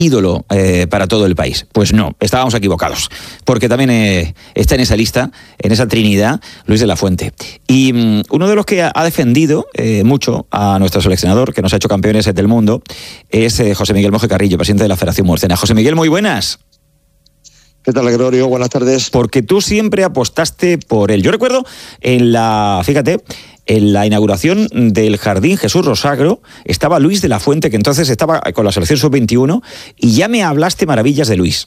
ídolo para todo el país. Pues no, estábamos equivocados, porque también está en esa lista, en esa trinidad, Luis de la Fuente. Y uno de los que ha defendido mucho a nuestro seleccionador, que nos ha hecho campeones del mundo, es José Miguel Moje Carrillo, presidente de la Federación Murciana. José Miguel, muy buenas. ¿Qué tal, Gregorio? Buenas tardes. Porque tú siempre apostaste por él. Yo recuerdo en la inauguración del Jardín Jesús Rosagro estaba Luis de la Fuente, que entonces estaba con la selección sub-21, y ya me hablaste maravillas de Luis.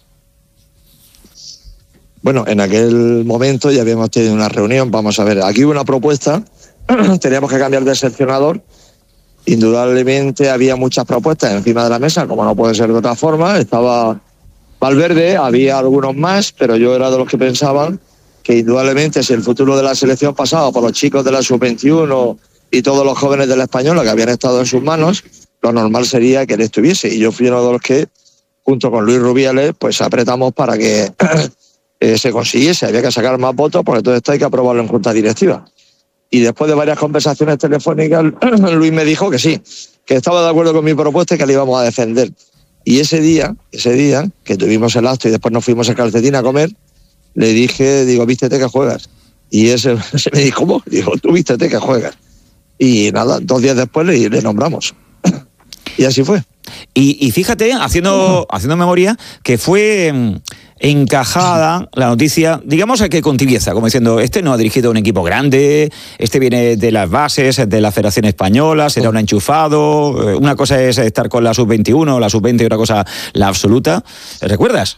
Bueno, en aquel momento ya habíamos tenido una reunión. Vamos a ver, aquí hubo una propuesta, teníamos que cambiar de seleccionador. Indudablemente había muchas propuestas encima de la mesa, como no puede ser de otra forma. Estaba Valverde, había algunos más, pero yo era de los que pensaban que indudablemente si el futuro de la selección pasaba por los chicos de la sub-21 y todos los jóvenes de la Española que habían estado en sus manos, lo normal sería que él estuviese. Y yo fui uno de los que, junto con Luis Rubiales, pues apretamos para que se consiguiese. Había que sacar más votos, porque todo esto hay que aprobarlo en junta directiva. Y después de varias conversaciones telefónicas, Luis me dijo que sí, que estaba de acuerdo con mi propuesta y que la íbamos a defender. Y ese día que tuvimos el acto y después nos fuimos a Calcetín a comer, le dije, vístete que juegas. Y ese me dijo, ¿cómo? Digo, tú vístete que juegas. Y nada, 2 días después le nombramos. Y así fue. Y fíjate, haciendo memoria, que fue encajada la noticia, digamos que con tibieza, como diciendo, este no ha dirigido un equipo grande, este viene de las bases de la Federación Española, será un enchufado, una cosa es estar con la sub-21 o la sub-20 y otra cosa la absoluta. ¿Recuerdas?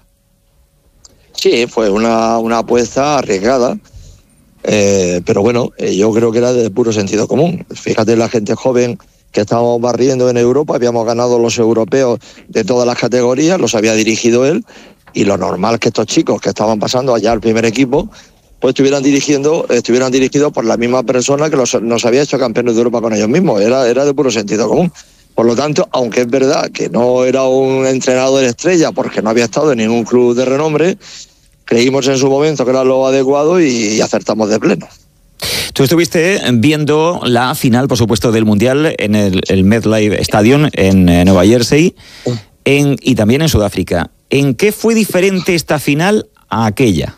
Sí, fue una apuesta arriesgada, pero bueno, yo creo que era de puro sentido común. Fíjate, la gente joven que estábamos barriendo en Europa, habíamos ganado los europeos de todas las categorías, los había dirigido él, y lo normal que estos chicos que estaban pasando allá al primer equipo, pues estuvieran dirigidos por la misma persona que nos había hecho campeones de Europa con ellos mismos. Era de puro sentido común. Por lo tanto, aunque es verdad que no era un entrenador estrella porque no había estado en ningún club de renombre, creímos en su momento que era lo adecuado y acertamos de pleno. Tú estuviste viendo la final, por supuesto, del Mundial en el MetLife Stadium en Nueva Jersey y también en Sudáfrica. ¿En qué fue diferente esta final a aquella?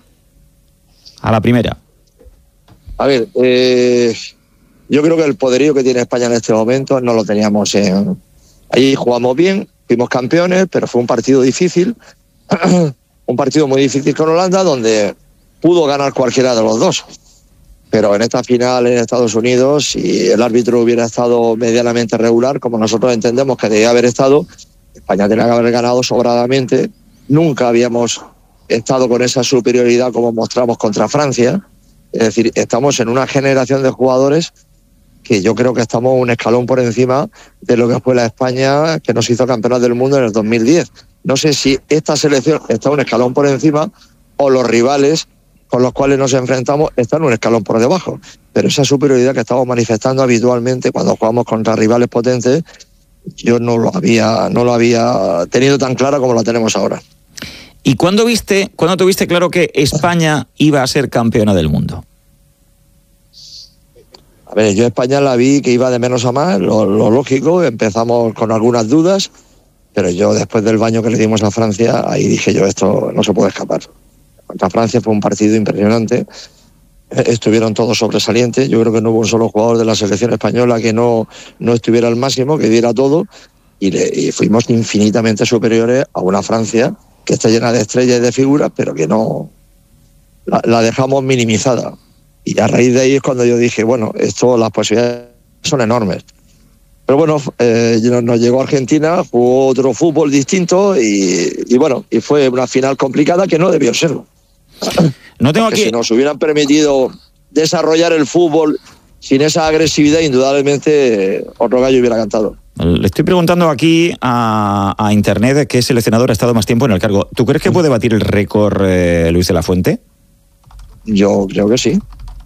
A la primera. A ver, yo creo que el poderío que tiene España en este momento no lo teníamos Allí jugamos bien, fuimos campeones, pero fue un partido difícil. Un partido muy difícil con Holanda, donde pudo ganar cualquiera de los dos. Pero en esta final en Estados Unidos, si el árbitro hubiera estado medianamente regular, como nosotros entendemos que debía haber estado, España tenía que haber ganado sobradamente. Nunca habíamos estado con esa superioridad como mostramos contra Francia. Es decir, estamos en una generación de jugadores que yo creo que estamos un escalón por encima de lo que fue la España que nos hizo campeonas del mundo en el 2010. No sé si esta selección está un escalón por encima o los rivales con los cuales nos enfrentamos están un escalón por debajo. Pero esa superioridad que estamos manifestando habitualmente cuando jugamos contra rivales potentes, yo no lo había tenido tan clara como la tenemos ahora. ¿Y cuándo tuviste claro que España iba a ser campeona del mundo? A ver, yo España la vi que iba de menos a más, lo lógico, empezamos con algunas dudas, pero yo después del baño que le dimos a Francia, ahí dije yo, esto no se puede escapar. Contra Francia fue un partido impresionante, estuvieron todos sobresalientes, yo creo que no hubo un solo jugador de la selección española que no estuviera al máximo, que diera todo, y fuimos infinitamente superiores a una Francia que está llena de estrellas y de figuras, pero que no la dejamos minimizada. Y a raíz de ahí es cuando yo dije, bueno, las posibilidades son enormes. Pero bueno, nos llegó a Argentina, jugó otro fútbol distinto y fue una final complicada que no debió serlo. No tengo aquí... Si nos hubieran permitido desarrollar el fútbol sin esa agresividad, indudablemente otro gallo hubiera cantado. Le estoy preguntando aquí a Internet qué seleccionador ha estado más tiempo en el cargo. ¿Tú crees que puede batir el récord Luis de la Fuente? Yo creo que sí.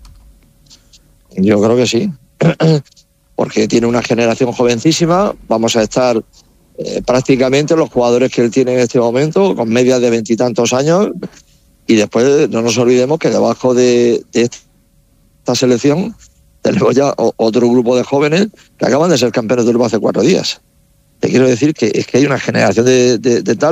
Porque tiene una generación jovencísima. Vamos a estar prácticamente los jugadores que él tiene en este momento, con medias de 20 y tantos años. Y después no nos olvidemos que debajo de esta selección tenemos ya otro grupo de jóvenes que acaban de ser campeones de Europa hace 4 días. te quiero decir que es que hay una generación de tal